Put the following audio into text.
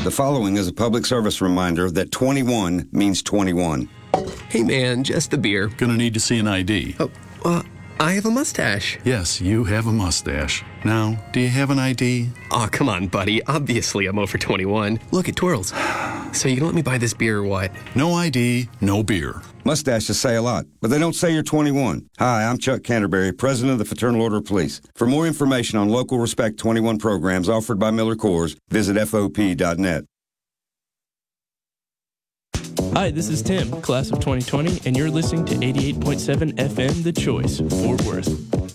The following is a public service reminder that 21 means 21. Hey man, just the beer. Gonna need to see an ID. Oh, I have a mustache. Yes, you have a mustache. Now, do you have an ID? Oh, come on, buddy. Obviously, I'm over 21. Look, it twirls. So you gonna let me buy this beer or what? No ID, no beer. Mustaches say a lot, but they don't say you're 21. Hi, I'm Chuck Canterbury, President of the Fraternal Order of Police. For more information on local Respect 21 programs offered by Miller Coors, visit FOP.net. Hi, this is Tim, class of 2020, and you're listening to 88.7 FM The Choice, Fort Worth.